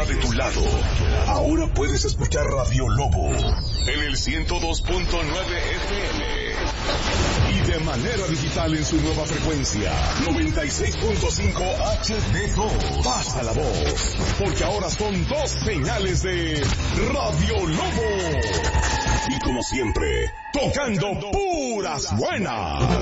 de tu lado. Ahora puedes escuchar Radio Lobo en el 102.9 FM. Y de manera digital en su nueva frecuencia, 96.5 HD2. Pasa la voz, porque ahora son 2 señales de Radio Lobo. Y como siempre, tocando puras buenas.